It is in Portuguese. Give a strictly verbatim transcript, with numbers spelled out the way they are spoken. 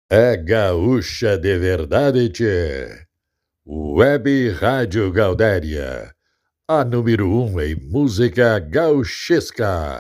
É gaúcha de verdade, tchê. Web Rádio Gaudéria, a número um em música gauchesca.